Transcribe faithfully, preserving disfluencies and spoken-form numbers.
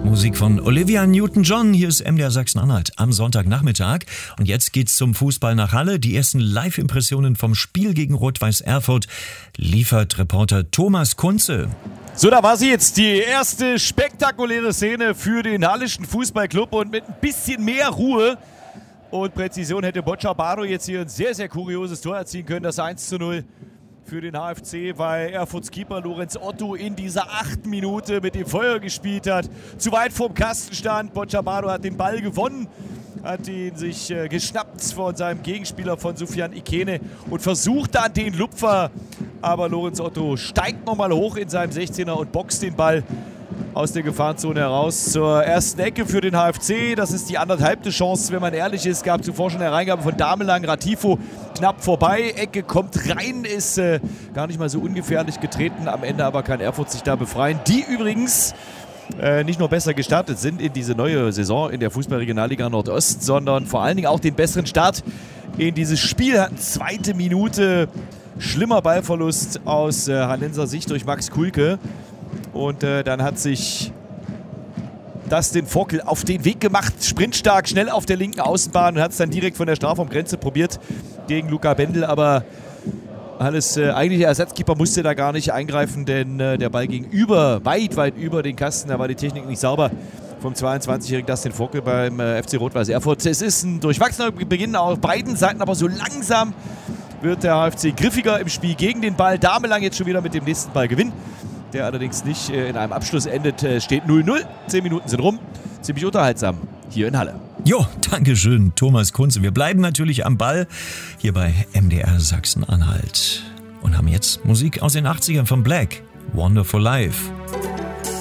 Musik von Olivia Newton-John. Hier ist M D R Sachsen-Anhalt am Sonntagnachmittag. Und jetzt geht's zum Fußball nach Halle. Die ersten Live-Impressionen vom Spiel gegen Rot-Weiß Erfurt liefert Reporter Thomas Kunze. So, da war sie jetzt, die erste spektakuläre Szene für den Hallischen Fußballclub. Und mit ein bisschen mehr Ruhe und Präzision hätte Boccia Baro jetzt hier ein sehr, sehr kurioses Tor erzielen können. Das eins zu null für den H F C, weil Erfurts Keeper Lorenz Otto in dieser achten Minute mit dem Feuer gespielt hat. Zu weit vorm Kasten stand. Boccia Baro hat den Ball gewonnen, hat ihn sich äh, geschnappt von seinem Gegenspieler von Sufjan Ikene und versucht dann den Lupfer. Aber Lorenz Otto steigt nochmal hoch in seinem sechzehner und boxt den Ball aus der Gefahrenzone heraus zur ersten Ecke für den H F C. Das ist die anderthalbte Chance, wenn man ehrlich ist. Gab zuvor schon eine Reingabe von Damelang. Ratifo knapp vorbei. Ecke kommt rein, ist äh, gar nicht mal so ungefährlich getreten. Am Ende aber kann Erfurt sich da befreien. Die übrigens äh, nicht nur besser gestartet sind in diese neue Saison in der Fußball-Regionalliga Nordost, sondern vor allen Dingen auch den besseren Start in dieses Spiel hatten. Zweite Minute, schlimmer Ballverlust aus äh, Hallenser Sicht durch Max Kulke. Und äh, dann hat sich Dustin Vogel auf den Weg gemacht, sprintstark, schnell auf der linken Außenbahn und hat es dann direkt von der Strafraumgrenze probiert gegen Luca Bendel. Aber alles äh, eigentliche Ersatzkeeper musste da gar nicht eingreifen, denn äh, der Ball ging über, weit, weit über den Kasten. Da war die Technik nicht sauber vom zweiundzwanzigjährigen Dustin Vogel beim äh, F C Rot-Weiß Erfurt. Es ist ein durchwachsener Beginn auf beiden Seiten, aber so langsam wird der H F C griffiger im Spiel gegen den Ball. Damelang jetzt schon wieder mit dem nächsten Ball gewinnen, der allerdings nicht äh, in einem Abschluss endet. Äh, steht null null. Zehn Minuten sind rum. Ziemlich unterhaltsam hier in Halle. Jo, dankeschön, Thomas Kunze. Wir bleiben natürlich am Ball hier bei M D R Sachsen-Anhalt und haben jetzt Musik aus den achtzigern von Black. Wonderful Life.